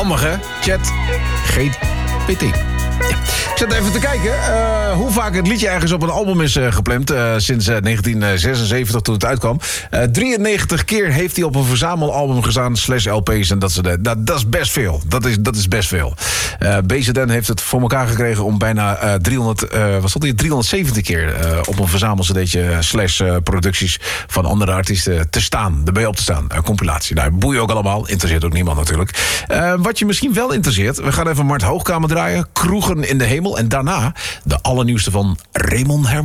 Handig, hè? Chat GPT. Ja. Ik zat even te kijken hoe vaak het liedje ergens op een album is gepland. Sinds 1976 toen het uitkwam. 93 keer heeft hij op een verzamelalbum gestaan, /LP's. En dat is best veel. Dat is best veel. BZN heeft het voor elkaar gekregen om bijna 370 keer op een verzamelcd'tje /producties van andere artiesten te staan. Erbij op te staan. Compilatie. Nou, boeien ook allemaal. Interesseert ook niemand natuurlijk. Wat je misschien wel interesseert. We gaan even Mart Hoogkamer draaien. Kroegen in de hemel. En daarna de allernieuwste van Raymond Herman.